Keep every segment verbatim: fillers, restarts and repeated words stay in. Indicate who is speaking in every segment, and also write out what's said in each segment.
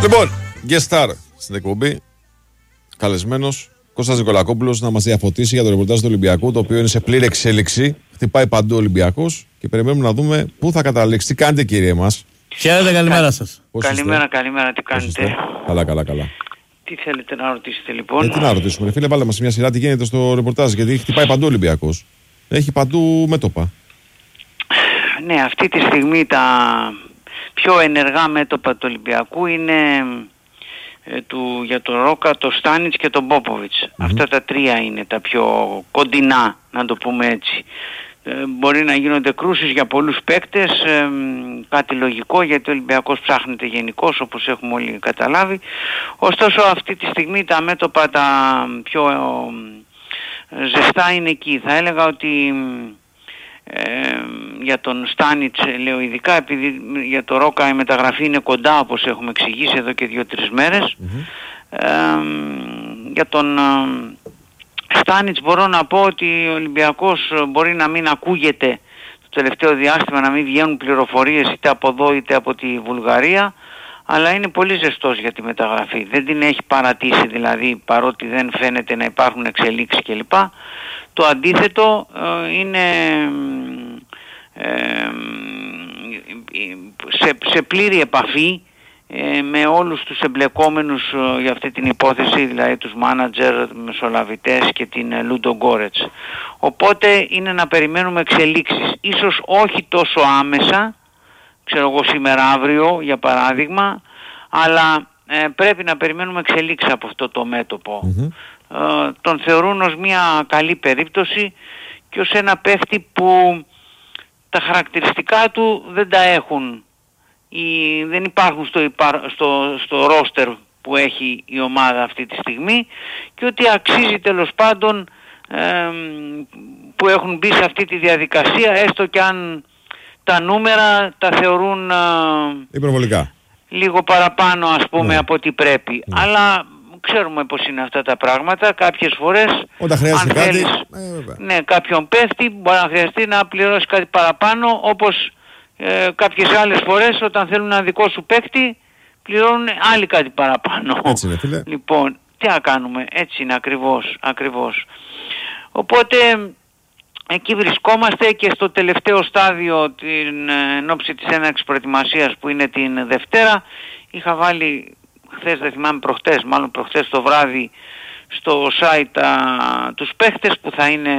Speaker 1: Λοιπόν, guest star στην εκπομπή, καλεσμένος Κώστας Νικολακόπουλος, να μας διαφωτίσει για το ρεπορτάζ του Ολυμπιακού, το οποίο είναι σε πλήρη εξέλιξη. Χτυπάει παντού ο Ολυμπιακός και περιμένουμε να δούμε πού θα καταλήξει. Τι κάνετε, κύριε μας?
Speaker 2: Χαίρετε, καλημέρα σας.
Speaker 3: Καλημέρα, καλημέρα, τι κάνετε?
Speaker 1: Καλά, καλά, καλά.
Speaker 3: Τι θέλετε να ρωτήσετε, λοιπόν?
Speaker 1: Ε, τι να ρωτήσουμε, φίλε, βάλε μας μια σειρά τι γίνεται στο ρεπορτάζ, γιατί χτυπάει παντού ο Ολυμπιακός. Έχει παντού μέτωπα.
Speaker 3: Ναι, αυτή τη στιγμή τα πιο ενεργά μέτωπα του Ολυμπιακού είναι ε, του, για τον Ρόκα, τον Στάνιτς και τον Πόποβιτς. Mm-hmm. Αυτά τα τρία είναι τα πιο κοντινά, να το πούμε έτσι. Ε, μπορεί να γίνονται κρούσεις για πολλούς παίκτες, ε, κάτι λογικό, γιατί ο Ολυμπιακός ψάχνεται γενικώς, όπως έχουμε όλοι καταλάβει. Ωστόσο αυτή τη στιγμή τα μέτωπα τα πιο ε, ζεστά είναι εκεί. Θα έλεγα ότι ε, για τον Στάνιτς, λέω ειδικά, επειδή για το Ρόκα η μεταγραφή είναι κοντά, όπως έχουμε εξηγήσει εδώ και δύο-τρεις μέρες. Mm-hmm. ε, για τον Στάνιτς μπορώ να πω ότι ο Ολυμπιακός μπορεί να μην ακούγεται το τελευταίο διάστημα, να μην βγαίνουν πληροφορίες είτε από εδώ είτε από τη Βουλγαρία, αλλά είναι πολύ ζεστός για τη μεταγραφή. Δεν την έχει παρατήσει δηλαδή, παρότι δεν φαίνεται να υπάρχουν εξελίξεις κλπ. Το αντίθετο ε, είναι ε, σε, σε πλήρη επαφή ε, με όλους τους εμπλεκόμενους ε, για αυτή την υπόθεση, δηλαδή τους μάνατζερ, μεσολαβητές και την Λούντο Γκόρετς. Οπότε είναι να περιμένουμε εξελίξεις, ίσως όχι τόσο άμεσα, ξέρω εγώ σήμερα αύριο για παράδειγμα, αλλά ε, πρέπει να περιμένουμε εξελίξεις από αυτό το μέτωπο. Mm-hmm. Ε, τον θεωρούν ως μια καλή περίπτωση και ως ένα παίχτη που τα χαρακτηριστικά του δεν τα έχουν, οι, δεν υπάρχουν στο, στο, στο ρόστερ που έχει η ομάδα αυτή τη στιγμή, και ότι αξίζει τέλος πάντων ε, που έχουν μπει σε αυτή τη διαδικασία, έστω και αν τα νούμερα τα θεωρούν
Speaker 1: υπερβολικά,
Speaker 3: λίγο παραπάνω ας πούμε, ναι, από ό,τι πρέπει. Ναι. Αλλά ξέρουμε πως είναι αυτά τα πράγματα. Κάποιες φορές
Speaker 1: όταν χρειάζεται κάτι,
Speaker 3: θέλεις, ε, ναι, κάποιον παίχτη μπορεί να χρειαστεί να πληρώσει κάτι παραπάνω, όπως ε, κάποιες άλλες φορές όταν θέλουν ένα δικό σου παίχτη πληρώνουν άλλοι κάτι παραπάνω.
Speaker 1: Έτσι είναι, φίλε.
Speaker 3: Λοιπόν, τι να κάνουμε, έτσι είναι ακριβώς, ακριβώς. Οπότε εκεί βρισκόμαστε και στο τελευταίο στάδιο την ενόψη της έναρξης προετοιμασίας που είναι την Δευτέρα. Είχα βάλει χθες, δεν θυμάμαι, προχτές, μάλλον προχτές το βράδυ στο site α, τους παίχτες που θα είναι,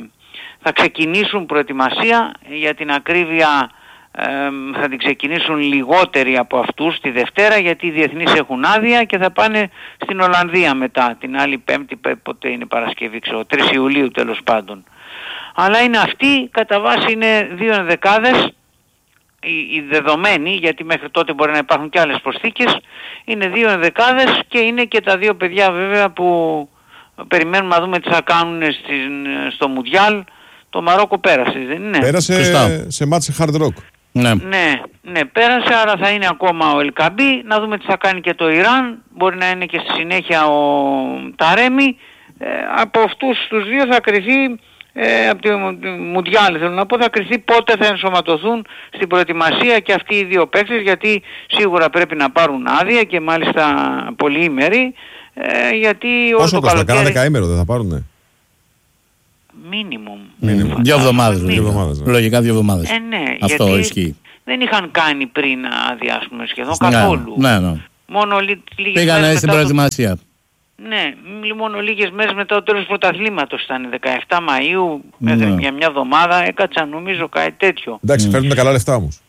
Speaker 3: θα ξεκινήσουν προετοιμασία. Για την ακρίβεια ε, θα την ξεκινήσουν λιγότεροι από αυτούς τη Δευτέρα, γιατί οι διεθνείς έχουν άδεια και θα πάνε στην Ολλανδία μετά την άλλη Πέμπτη, πότε είναι Παρασκευή, ξέρω, τρεις Ιουλίου τέλος πάντων. Αλλά είναι αυτοί, κατά βάση είναι δύο ενδεκάδες, οι, οι δεδομένοι, γιατί μέχρι τότε μπορεί να υπάρχουν και άλλες προσθήκες, είναι δύο ενδεκάδες και είναι και τα δύο παιδιά βέβαια που περιμένουμε να δούμε τι θα κάνουν στην, στο Μουντιάλ. Το Μαρόκο πέρασε, δεν είναι?
Speaker 1: Πέρασε Φυστά. σε μάτς hard rock.
Speaker 3: Ναι. ναι, ναι, πέρασε, άρα θα είναι ακόμα ο Ελκαμπή. Να δούμε τι θα κάνει και το Ιράν. Μπορεί να είναι και στη συνέχεια ο Ταρέμι. Ε, από αυτούς τους δύο θα κριθεί, ε, από τη Μουντιάλ θέλω να πω, θα κριθεί πότε θα ενσωματωθούν στην προετοιμασία και αυτοί οι δύο παίκτες, γιατί σίγουρα πρέπει να πάρουν άδεια και μάλιστα πολυήμερη, ε, γιατί
Speaker 1: όσο
Speaker 3: το καλοκαίρι...
Speaker 1: Κάνα δεκαήμερο δεν θα πάρουνε?
Speaker 3: Μίνιμουμ.
Speaker 2: Mm. Δύο εβδομάδες.
Speaker 1: Δύο εβδομάδες, ναι.
Speaker 2: Λογικά δύο εβδομάδες.
Speaker 3: Ε, ναι,
Speaker 2: αυτό
Speaker 3: γιατί
Speaker 2: ισχύει.
Speaker 3: Δεν είχαν κάνει πριν άδεια, ας πούμε, σχεδόν ναι, καθόλου.
Speaker 2: Ναι, ναι.
Speaker 3: Μόνο λί, λίγες
Speaker 2: πήγανε
Speaker 3: μέρες
Speaker 2: στην
Speaker 3: μετά
Speaker 2: προετοιμασία.
Speaker 3: Το... Ναι, μόνο λίγες μέρες μετά το τέλος πρωταθλήματος ήταν, δεκαεφτά Μαΐου,
Speaker 2: ναι,
Speaker 3: μέχρι για μια εβδομάδα έκατσαν νομίζω κάτι τέτοιο.
Speaker 1: Εντάξει, mm. φέρνουν καλά λεφτά όμως.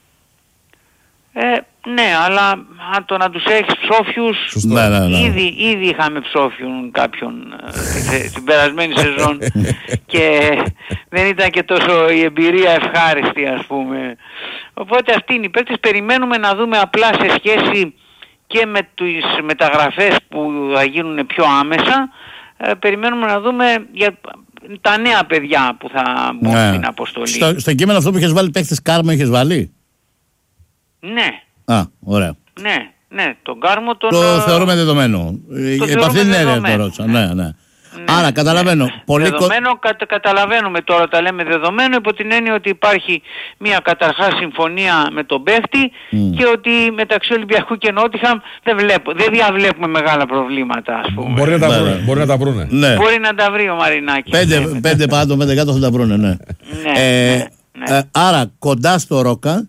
Speaker 3: Ε, ναι, αλλά αν το να τους έχεις ψόφιους,
Speaker 2: ναι, ναι, ναι.
Speaker 3: Ήδη, ήδη είχαμε ψόφιον κάποιον την, την περασμένη σεζόν και δεν ήταν και τόσο η εμπειρία ευχάριστη, ας πούμε. Οπότε αυτή είναι η παίκτης. Περιμένουμε να δούμε απλά σε σχέση και με τις μεταγραφές που θα γίνουν πιο άμεσα, ε, περιμένουμε να δούμε για τα νέα παιδιά που θα μπουν ναι. στην αποστολή.
Speaker 2: Στο, στο κείμενο αυτό που είχες βάλει παίκτες Κάρμο είχες βάλει?
Speaker 3: Ναι.
Speaker 2: Α, ωραία.
Speaker 3: Ναι, ναι, τον Κάρμο τον...
Speaker 2: Το θεωρούμε δεδομένο.
Speaker 3: Το
Speaker 2: Επ' αυτήν την έννοια το ρώτησα.
Speaker 3: Ναι.
Speaker 2: Ναι, ναι. Άρα καταλαβαίνω.
Speaker 3: Ναι.
Speaker 2: Πολύ
Speaker 3: δεδομένο, κατα, καταλαβαίνουμε τώρα, τα λέμε δεδομένο, υπό την έννοια ότι υπάρχει μια καταρχάς συμφωνία με τον παίχτη mm. και ότι μεταξύ Ολυμπιακού και Νότιχαμ δεν, βλέπω, δεν διαβλέπουμε μεγάλα προβλήματα, ας πούμε.
Speaker 1: Μπορεί να τα βρούνε. Μπορεί να τα βρούνε.
Speaker 2: Ναι.
Speaker 3: Μπορεί να τα βρει ο Μαρινάκης.
Speaker 2: Πέντε, ναι. πέντε πάνω, πέντε κάτω θα τα βρούνε, ναι.
Speaker 3: ναι,
Speaker 2: ε,
Speaker 3: ναι, ναι.
Speaker 2: Ε, άρα κοντά στο Ρόκα,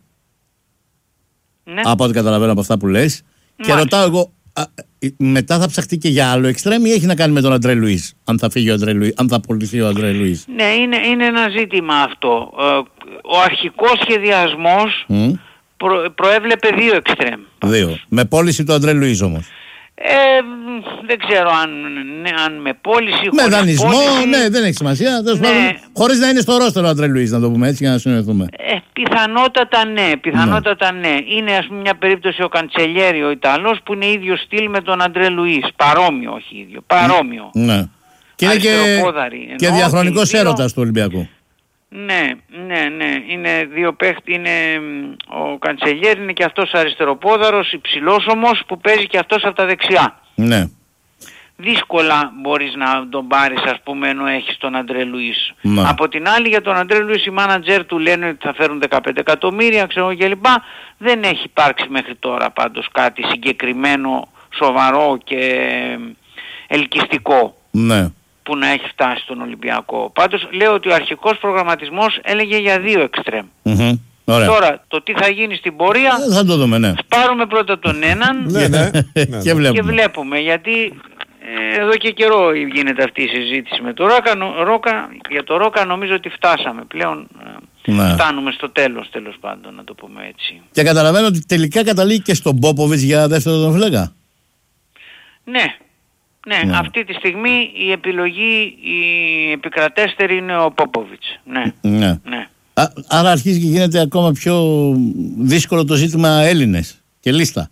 Speaker 3: ναι.
Speaker 2: από ό,τι καταλαβαίνω από αυτά που λες, και ρωτάω εγώ, α, μετά θα ψαχτεί και για άλλο εξτρέμ ή έχει να κάνει με τον Αντρέ Λουίς, αν θα φύγει ο Αντρέ Λουίς, αν θα απολυθεί ο Αντρέ Λουίς?
Speaker 3: Ναι, είναι, είναι ένα ζήτημα αυτό. Ε, ο αρχικός σχεδιασμός mm. προ, προέβλεπε δύο εξτρέμ.
Speaker 2: Δύο. Με πώληση του Αντρέ Λουίς όμως.
Speaker 3: Ε, δεν ξέρω αν, ναι, αν με πώληση,
Speaker 2: με
Speaker 3: χωρίς
Speaker 2: δανεισμό,
Speaker 3: πώληση,
Speaker 2: ναι, δεν έχει σημασία.
Speaker 3: Ναι.
Speaker 2: Χωρίς να είναι στο ρόστερο ο Αντρέ Λουίς, να το πούμε έτσι για να συνοηθούμε.
Speaker 3: Ε, πιθανότατα ναι, πιθανότατα ναι. Είναι ας πούμε μια περίπτωση ο Καντσελιέρη, ο Ιταλός, που είναι ίδιο στυλ με τον Αντρέ Λουίς. Παρόμοιο, όχι ίδιο. Παρόμοιο.
Speaker 2: Ναι. Και είναι και, και διαχρονικός έρωτας του Ολυμπιακού.
Speaker 3: Ναι, ναι, ναι. Είναι δύο παίχτες. Είναι ο Καντσελιέρη, είναι και αυτός αριστεροπόδαρος, υψηλός όμως, που παίζει και αυτός από τα δεξιά.
Speaker 2: Ναι.
Speaker 3: Δύσκολα μπορείς να τον πάρεις, ας πούμε, ενώ έχεις τον Αντρέ Λουίς.
Speaker 2: Ναι.
Speaker 3: Από την άλλη, για τον Αντρέ Λουίς οι μάνατζερ του λένε ότι θα φέρουν δεκαπέντε εκατομμύρια, ξέρω και λοιπά. Δεν έχει υπάρξει μέχρι τώρα πάντως κάτι συγκεκριμένο, σοβαρό και ελκυστικό.
Speaker 2: Ναι.
Speaker 3: Που να έχει φτάσει στον Ολυμπιακό. Πάντως λέω ότι ο αρχικός προγραμματισμός έλεγε για δύο εξτρέμ.
Speaker 2: Mm-hmm.
Speaker 3: Τώρα το τι θα γίνει στην πορεία
Speaker 2: ε, θα το δούμε, ναι.
Speaker 3: Πάρουμε πρώτα τον έναν
Speaker 1: ναι, ναι.
Speaker 3: και, βλέπουμε. και βλέπουμε, γιατί ε, εδώ και καιρό γίνεται αυτή η συζήτηση με το Ρόκα, νο, Ρόκα. Για το Ρόκα νομίζω ότι φτάσαμε πλέον, ναι. φτάνουμε στο τέλος, τέλος πάντων, να το πούμε έτσι.
Speaker 2: Και καταλαβαίνω ότι τελικά καταλήγει και στον Πόποβιτς για δεύτερο τον φλέγα.
Speaker 3: Ναι. Ναι, ναι, αυτή τη στιγμή η επιλογή, η επικρατέστερη είναι ο Πόποβιτς. Ναι.
Speaker 2: ναι.
Speaker 3: ναι.
Speaker 2: Α, άρα αρχίζει και γίνεται ακόμα πιο δύσκολο το ζήτημα Έλληνες και λίστα.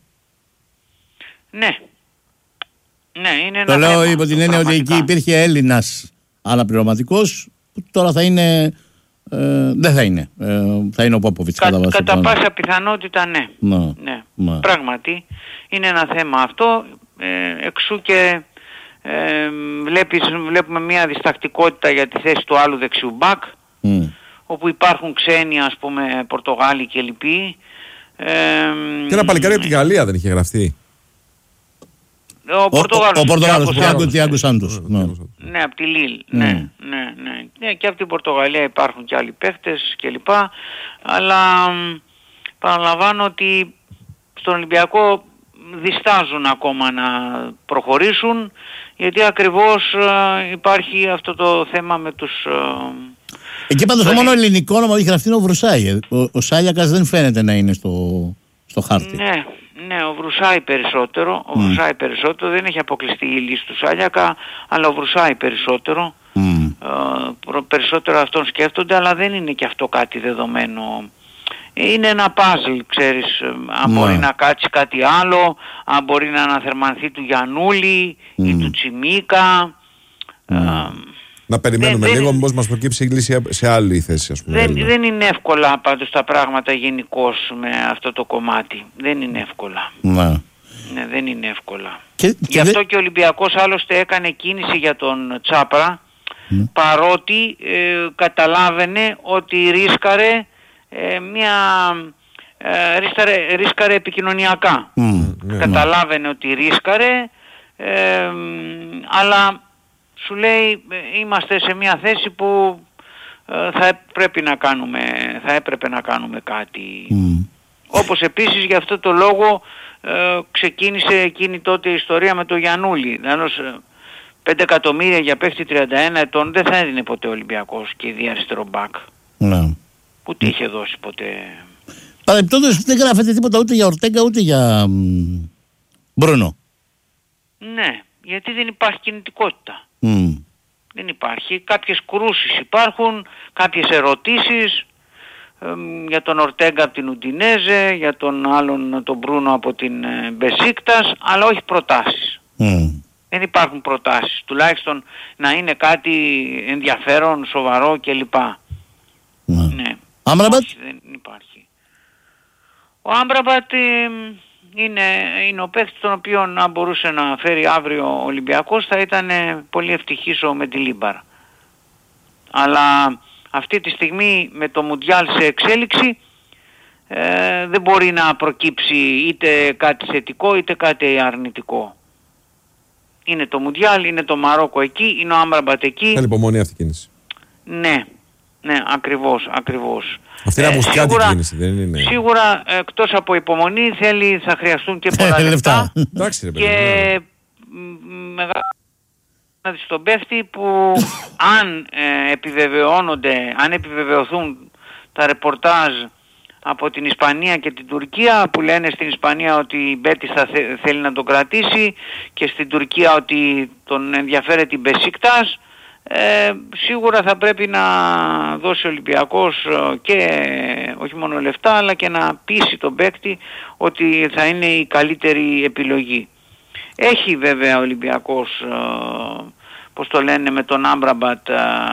Speaker 3: Ναι. Ναι, είναι
Speaker 2: το
Speaker 3: ένα
Speaker 2: λέω
Speaker 3: θέμα,
Speaker 2: υπό την έννοια ότι εκεί υπήρχε Έλληνας αναπληρωματικός, που τώρα θα είναι, ε, δεν θα είναι, ε, θα είναι ο Πόποβιτς.
Speaker 3: Κα,
Speaker 2: κατά
Speaker 3: κατά πάσα πιθανότητα ναι.
Speaker 2: Ναι.
Speaker 3: ναι.
Speaker 2: ναι.
Speaker 3: Πράγματι είναι ένα θέμα αυτό, ε, εξού και ε, βλέπεις, βλέπουμε μια διστακτικότητα για τη θέση του άλλου δεξιού μπακ, mm. όπου υπάρχουν ξένοι, ας πούμε, Πορτογάλοι και λοιποί. Ε,
Speaker 1: και ένα παλικάρι από τη Γαλλία δεν είχε γραφτεί.
Speaker 3: Ο Πορτογάλος.
Speaker 2: Ο Πορτογάλος, Τιάγκο Σάντος.
Speaker 3: Ναι, από τη Λίλ. Ναι, ναι, ναι. Ναι, και από την Πορτογαλία υπάρχουν και άλλοι παίχτες και λοιπά. Αλλά παραλαμβάνω ότι στον Ολυμπιακό διστάζουν ακόμα να προχωρήσουν, γιατί ακριβώς υπάρχει αυτό το θέμα με τους...
Speaker 2: Εκεί πάντως το μόνο ελληνικό όνομα που έχει γραφτεί είναι ο Βρουσάη. Ο, ο Σάλιακας δεν φαίνεται να είναι στο, στο χάρτη.
Speaker 3: Ναι, ναι, ο Βρουσάη περισσότερο. Ο mm. Βρουσάη περισσότερο. Δεν έχει αποκλειστεί η λύση του Σάλιακα, αλλά ο Βρουσάη περισσότερο. Mm. Ε, περισσότερο αυτόν σκέφτονται, αλλά δεν είναι και αυτό κάτι δεδομένο. Είναι ένα puzzle, ξέρεις, αν mm. μπορεί να κάτσει κάτι άλλο, αν μπορεί να αναθερμανθεί του Γιαννούλη mm. ή του Τσιμίκα. Mm. Ε,
Speaker 1: να περιμένουμε δεν, λίγο, μήπως μας προκύψει η λύση σε άλλη θέση, ας πούμε.
Speaker 3: Δεν, δεν είναι εύκολα πάντως τα πράγματα γενικώς με αυτό το κομμάτι. Δεν είναι εύκολα.
Speaker 2: Ναι,
Speaker 3: ναι δεν είναι εύκολα.
Speaker 2: Και,
Speaker 3: Γι'
Speaker 2: και
Speaker 3: αυτό
Speaker 2: δε...
Speaker 3: και ο Ολυμπιακός άλλωστε έκανε κίνηση για τον Τσάπρα, mm. παρότι ε, καταλάβαινε ότι ρίσκαρε ε, μια... Ε, ρίσκαρε, ρίσκαρε επικοινωνιακά. Mm. Καταλάβαινε mm. ότι ρίσκαρε, ε, αλλά... σου λέει είμαστε σε μια θέση που ε, θα, πρέπει να κάνουμε, θα έπρεπε να κάνουμε κάτι. Mm. Όπως επίσης για αυτό το λόγο ε, ξεκίνησε εκείνη τότε η ιστορία με το Γιαννούλη. Δηλαδή πέντε εκατομμύρια για παίχτη τριάντα ένα ετών δεν θα έδινε ποτέ ο Ολυμπιακός και η αριστερό μπακ.
Speaker 2: Mm.
Speaker 3: Ούτε είχε δώσει ποτέ.
Speaker 2: Παρεμπιπτόντως δεν γράφεται τίποτα ούτε για Ορτέγκα ούτε για Μπρούνο.
Speaker 3: Ναι, γιατί δεν υπάρχει κινητικότητα.
Speaker 2: Mm.
Speaker 3: Δεν υπάρχει. Κάποιες κρούσεις υπάρχουν, κάποιες ερωτήσεις ε, για τον Ορτέγκα από την Ουντινέζε, για τον άλλον τον Μπρούνο από την ε, Μπεσίκτας, αλλά όχι προτάσεις.
Speaker 2: Mm.
Speaker 3: Δεν υπάρχουν προτάσεις. Τουλάχιστον να είναι κάτι ενδιαφέρον, σοβαρό κλπ. Mm. Ναι.
Speaker 2: Άμραμπατ.
Speaker 3: Όχι, δεν υπάρχει. Ο Άμραμπατ... Ε, είναι, είναι ο παίκτης τον οποίο αν μπορούσε να φέρει αύριο ο Ολυμπιακός θα ήταν πολύ ευτυχής ο Μεντιλίμπαρ. Αλλά αυτή τη στιγμή με το Μουντιάλ σε εξέλιξη ε, δεν μπορεί να προκύψει είτε κάτι θετικό είτε κάτι αρνητικό. Είναι το Μουντιάλ, είναι το Μαρόκο εκεί, είναι ο Άμραμπατ εκεί.
Speaker 1: Θέλει υπομονή αυτή η κίνηση.
Speaker 3: Ναι, ναι, ακριβώς, ακριβώς.
Speaker 1: Αυτή είναι αποσιάτη κίνηση, δεν είναι.
Speaker 3: Σίγουρα εκτός από υπομονή θέλει, θα χρειαστούν και πολλά λεφτά.
Speaker 1: Εντάξει, ρε παιδί.
Speaker 3: Και μεγάλη στον παίχτη που αν ε, επιβεβαιώνονται, αν επιβεβαιωθούν τα ρεπορτάζ από την Ισπανία και την Τουρκία που λένε στην Ισπανία ότι η Μπέτις θα θε, θέλει να τον κρατήσει και στην Τουρκία ότι τον ενδιαφέρει την Μπεσίκτας, ε, σίγουρα θα πρέπει να δώσει ο Ολυμπιακός και όχι μόνο λεφτά αλλά και να πείσει τον παίκτη ότι θα είναι η καλύτερη επιλογή. Έχει βέβαια ο Ολυμπιακός, ε, πώς το λένε, με τον Άμπραμπατ ε,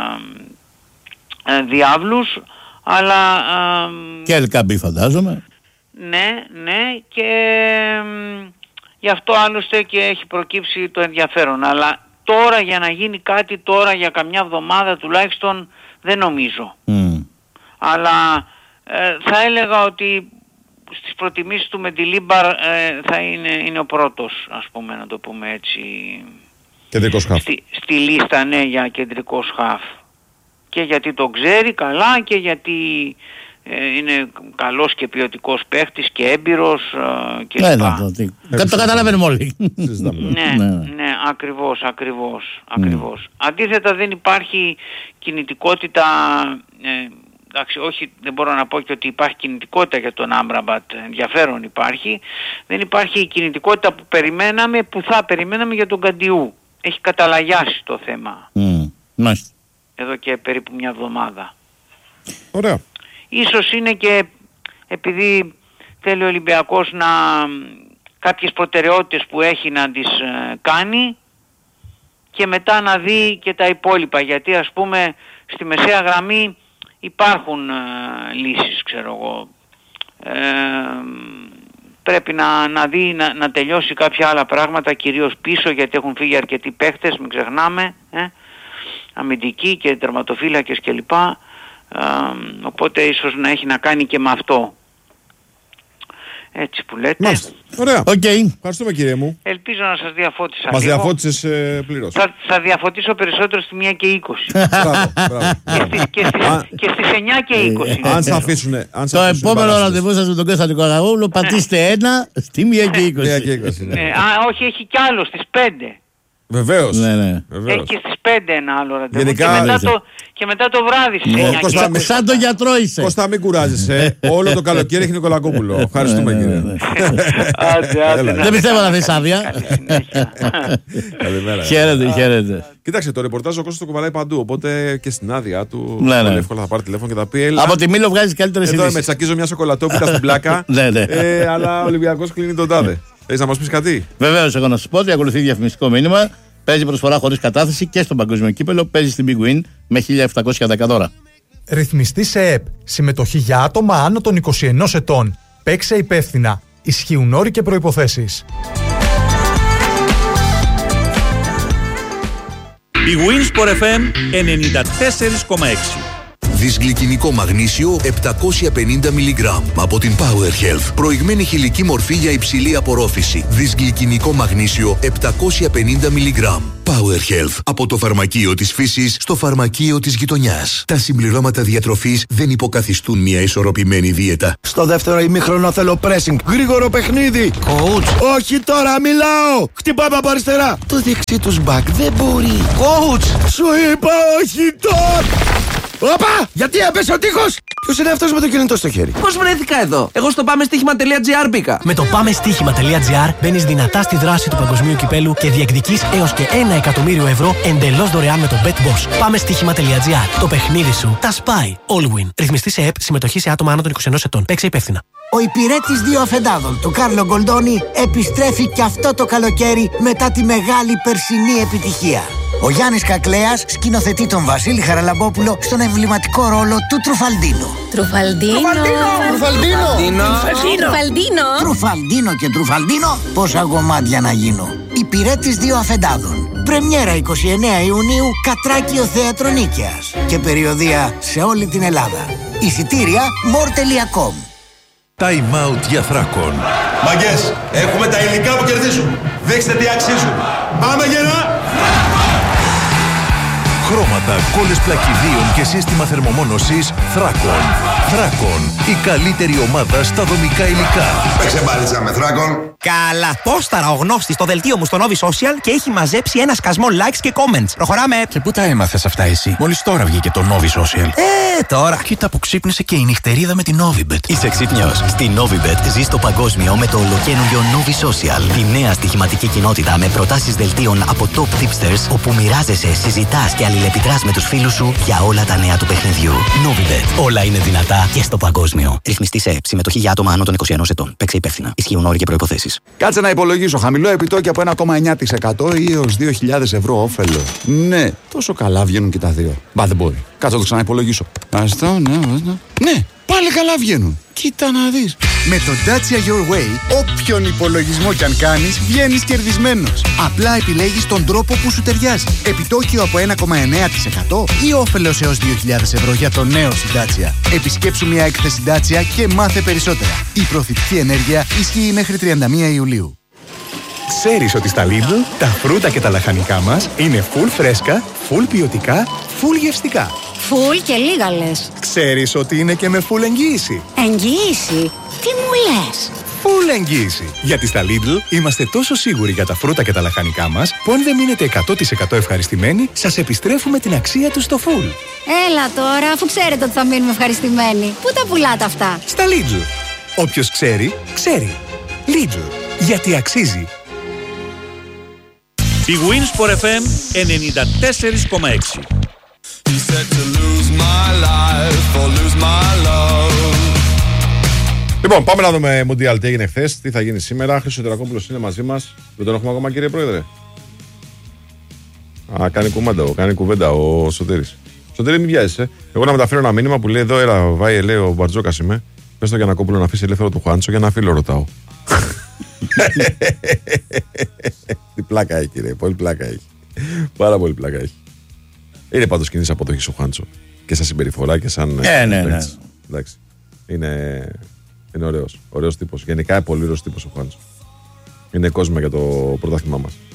Speaker 3: ε, διάβλους, αλλά... Ε,
Speaker 2: και Ελκαμπή φαντάζομαι.
Speaker 3: Ναι, ναι, και ε, γι' αυτό άλλωστε και έχει προκύψει το ενδιαφέρον. Αλλά τώρα για να γίνει κάτι, τώρα για καμιά εβδομάδα τουλάχιστον δεν νομίζω. Mm. Αλλά ε, θα έλεγα ότι στις προτιμήσεις του Μεντιλίμπαρ ε, θα είναι, είναι ο πρώτος, ας πούμε, να το πούμε έτσι.
Speaker 1: Κεντρικός χαφ.
Speaker 3: Στη, στη λίστα, ναι, για κεντρικός χαφ. Και γιατί τον ξέρει καλά και γιατί ε, είναι καλός και ποιοτικός παίχτης και έμπειρος ε, και
Speaker 2: ναι,
Speaker 3: λοιπά.
Speaker 2: Ναι, το, το καταλαβαίνουμε όλοι.
Speaker 3: ναι, ναι, ακριβώς, ακριβώς, ακριβώς. Mm. Αντίθετα δεν υπάρχει κινητικότητα, ε, εντάξει, όχι, δεν μπορώ να πω και ότι υπάρχει κινητικότητα για τον Άμραμπατ, ενδιαφέρον υπάρχει. Δεν υπάρχει η κινητικότητα που περιμέναμε, που θα περιμέναμε για τον Καντιού. Έχει καταλαγιάσει το θέμα.
Speaker 2: Mm. Μάλιστα.
Speaker 3: Εδώ και περίπου μια εβδομάδα.
Speaker 1: Ωραία.
Speaker 3: Ίσως είναι και επειδή θέλει ο Ολυμπιακός να κάποιες προτεραιότητες που έχει να τις ε, κάνει και μετά να δει και τα υπόλοιπα. Γιατί ας πούμε στη μεσαία γραμμή υπάρχουν ε, λύσεις, ξέρω εγώ. Ε, πρέπει να, να δει, να, να τελειώσει κάποια άλλα πράγματα, κυρίως πίσω, γιατί έχουν φύγει αρκετοί παίχτες, μην ξεχνάμε, ε, αμυντικοί και τερματοφύλακες κλπ. Ε, οπότε ίσως να έχει να κάνει και με αυτό. Έτσι που λέτε.
Speaker 1: Μάλιστα. Ωραία.
Speaker 2: Okay.
Speaker 1: Ευχαριστούμε, κύριε μου.
Speaker 3: Ελπίζω να σας διαφώτισα.
Speaker 1: Μας
Speaker 3: λίγο.
Speaker 1: διαφώτισες ε, πλήρως.
Speaker 3: Θα, θα διαφωτίσω περισσότερο στη μία και είκοσι.
Speaker 1: Μπράβο, μπράβο.
Speaker 3: και, στις, και, στις, και στις εννιά και είκοσι.
Speaker 1: Αν θα αφήσουν.
Speaker 2: Το επόμενο ραντεβού σας με τον Κώστα Νικολαόπουλο, πατήστε ένα στη μία και είκοσι.
Speaker 3: Ναι. Α, όχι, έχει κι άλλο στις πέντε.
Speaker 1: Βεβαίως.
Speaker 2: Ναι, ναι.
Speaker 3: Έχει και στις πέντε ένα άλλο ραντεβού.
Speaker 1: Γενικά,
Speaker 3: και, μετά το, και μετά το βράδυ στις εννιά.
Speaker 2: Κώστα, σαν, σαν τον γιατρό είσαι.
Speaker 1: Κώστα, μην κουράζεσαι. Όλο το καλοκαίρι έχει Νικολακόπουλο. Ευχαριστούμε, κύριε.
Speaker 2: Δεν πιστεύω να θες άδεια.
Speaker 1: Καλημέρα.
Speaker 2: Χαίρετε, χαίρετε.
Speaker 1: Κοίταξε, το ρεπορτάζ ο Κώστας το κουβαλάει παντού. Οπότε και στην άδεια του
Speaker 2: ναι, ναι.
Speaker 1: εύκολα θα πάρει τηλέφωνο και θα πει: Έλα,
Speaker 2: από τη Μήλο βγάζει καλύτερες ειδήσεις.
Speaker 1: εδώ με τσακίζω μια σοκολατόπιτα στην πλάκα.
Speaker 2: ναι, ναι.
Speaker 1: ε, αλλά ο Ολυμπιακός κλείνει τον τάδε. Θες να μας πεις κάτι?
Speaker 2: Βεβαίως, εγώ να σας πω ότι ακολουθεί διαφημιστικό μήνυμα. Παίζει προσφορά χωρίς κατάθεση και στον παγκόσμιο κύπελο. Παίζει στην Big Win με χίλια επτακόσια δέκα δώρα.
Speaker 4: Ρυθμιστή σε ΕΕΠ. Συμμετοχή για άτομα άνω των είκοσι ενός ετών. Παίξε υπεύθυνα. Ισχύουν όροι και προϋποθέσεις.
Speaker 5: Η Winsport εφ εμ ενενήντα τέσσερα κόμμα έξι.
Speaker 6: Δυσγλυκινικό μαγνήσιο επτακόσια πενήντα μιλιγκράμμ από την Power Health. Προηγμένη χηλική μορφή για υψηλή απορρόφηση. Δυσγλυκινικό μαγνήσιο επτακόσια πενήντα μιλιγκράμμ. Power Health. Από το φαρμακείο της φύσης στο φαρμακείο της γειτονιάς. Τα συμπληρώματα διατροφής δεν υποκαθιστούν μια ισορροπημένη δίαιτα.
Speaker 7: Στο δεύτερο ημίχρονο θέλω pressing. Γρήγορο παιχνίδι.
Speaker 6: Coach.
Speaker 7: Όχι τώρα, μιλάω. Χτυπάμε από αριστερά.
Speaker 6: Το δεξί τους μπακ δεν μπορεί.
Speaker 7: Coach. Σου είπα όχι τώρα. Όπα! Γιατί έπεσε ο τείχος! Ποιος είναι αυτός με το κινητό στο χέρι?
Speaker 8: Πώς βρέθηκα εδώ? Εγώ στο πάμεστοίχημα τελεία τζι άρ μπήκα.
Speaker 9: Με το πάμεστοίχημα τελεία τζι άρ μπαίνεις δυνατά στη δράση του παγκοσμίου κυπέλου και διεκδικείς έως και ένα εκατομμύριο ευρώ εντελώς δωρεάν με το BetBoss. πάμεστοίχημα τελεία τζι άρ. Το παιχνίδι σου τα σπάει. Allwin. Ρυθμιστή σε ΕΠ. Συμμετοχή σε άτομα άνω των είκοσι ενός ετών. Παίξε υπεύθυνα.
Speaker 10: Ο υπηρέτης δύο αφεντάδων του Κάρλο Γκολντόνι επιστρέφει και αυτό το καλοκαίρι μετά τη μεγάλη περσινή επιτυχία. Ο Γιάννης Κακλέας σκηνοθετεί τον Βασίλη Χαραλαμπόπουλο στον εμβληματικό ρόλο του Τρουφαλντίνο.
Speaker 11: Τρουφαλντίνο.
Speaker 10: Τρουφαλντίνο.
Speaker 11: Τρουφαλντίνο.
Speaker 10: Τρουφαλντίνο και Τρουφαλντίνο. Πόσα γομάτια να γίνω. Υπηρέτης δύο αφεντάδων. Πρεμιέρα εικοστή ενάτη Ιουνίου, Κατράκιο Θέατρο Νίκαιας. Και περιοδεία σε όλη την Ελλάδα. Εισιτήρια μορ τελεία κομ.
Speaker 12: Time out για Θράκον.
Speaker 13: Μαγκές, έχουμε τα υλικά που κερδίζουν. Δείξτε τι αξίζουν. Πάμε γερά!
Speaker 12: Χρώματα, κόλλες πλακιδίων και σύστημα θερμομόνωσης Θράκον. Θράκον, η καλύτερη ομάδα στα δομικά υλικά.
Speaker 13: Παίξε μπάλιτσα με Θράκον.
Speaker 14: Καλά. Πόσταρα ο Γνώστης στο δελτίο μου στο Novi Social και έχει μαζέψει ένα σκασμό likes και comments. Προχωράμε.
Speaker 15: Και πού τα έμαθες αυτά εσύ? Μόλις τώρα βγήκε το Novi Social.
Speaker 14: Ε, τώρα.
Speaker 15: Κοίτα που ξύπνησε και η νυχτερίδα με την Novibet.
Speaker 16: Είσαι ξύπνιος. Στη Novibet ζεις το παγκόσμιο με το ολοκαίνουργιο Novi Social. Τη νέα στοιχηματική κοινότητα με προτάσεις δελτίων από top tipsters, όπου μοιράζεσαι, συζητάς και αλληλεπιδράς με τους φίλους σου για όλα τα νέα του παιχνιδιού. Novibet. Όλα είναι δυνατά και στο παγκόσμιο. Ρυθμιστή σε συμμετοχή για άτομα άνω των είκοσι ενός ετών. Παίξε υπεύθυνα. Ισχύουν όροι και προϋποθέσεις.
Speaker 17: Κάτσε να υπολογίσω. Χαμηλό επιτόκιο από ένα κόμμα εννιά τοις εκατό ή έως δύο χιλιάδες ευρώ όφελο. Ναι, τόσο καλά βγαίνουν και τα δύο. Μπα, δεν μπορεί. Κάτσε να το ξαναυπολογίσω. Αυτό, ναι, ναι. Ναι, πάλι καλά βγαίνουν. Κοίτα να δεις.
Speaker 18: Με το Dacia Your Way, όποιον υπολογισμό κι αν κάνεις, βγαίνεις κερδισμένος. Απλά επιλέγεις τον τρόπο που σου ταιριάζει. Επιτόκιο από ένα κόμμα εννιά τοις εκατό ή όφελος έως δύο χιλιάδες ευρώ για το νέο σου Dacia. Επισκέψου μια έκθεση Dacia και μάθε περισσότερα. Η προωθητική ενέργεια ισχύει μέχρι τριάντα μία Ιουλίου.
Speaker 19: Ξέρεις ότι στα Lidl τα φρούτα και τα λαχανικά μας είναι full φρέσκα, full ποιοτικά, full γευστικά.
Speaker 11: Φουλ και λίγα λες.
Speaker 19: Ξέρεις ότι είναι και με full εγγύηση.
Speaker 11: Εγγύηση? Τι μου λες?
Speaker 19: Full εγγύηση. Γιατί στα Lidl είμαστε τόσο σίγουροι για τα φρούτα και τα λαχανικά μας, που αν δεν μείνετε εκατό τοις εκατό ευχαριστημένοι, σας επιστρέφουμε την αξία τους στο full.
Speaker 11: Έλα τώρα, αφού ξέρετε ότι θα μείνουμε ευχαριστημένοι. Πού τα πουλάτε αυτά?
Speaker 19: Στα Lidl. Όποιος ξέρει, ξέρει. Lidl. Γιατί αξίζει.
Speaker 5: Η Winsport εφ εμ ενενήντα τέσσερα κόμμα έξι.
Speaker 1: Λοιπόν, πάμε να δούμε Μουντιάλ τι έγινε χθες, τι θα γίνει σήμερα. Χρήστος Σωτηρακόπουλος είναι μαζί μας. Δεν τον έχουμε ακόμα, κύριε Πρόεδρε? Α, κάνει κουβέντα, κάνει κουβέντα ο Σωτήρης. Σωτήρη, μην βιάζεσαι. Εγώ να μεταφέρω ένα μήνυμα που λέει εδώ, έλα, βάει, λέει ο Μπαρτζόκας είμαι. Πες το Γιαννακόπουλο να αφήσει ελεύθερο του Χουάντσο για ένα φίλο ρωτάω. Τι πλάκα έχει, κύριε. Πολύ πλάκα έχει. Πάρα πολύ πλάκα έχει. Είναι πάντως κοινής αποδοχής ο Χουάντσο. Και σαν συμπεριφορά και σαν.
Speaker 2: Ε, ναι, ναι.
Speaker 1: Εντάξει. Είναι, είναι ωραίος. Ωραίος τύπος. Γενικά πολύ ωραίος τύπος ο Χουάντσο. Είναι κόσμο για το πρωτάθλημά μας.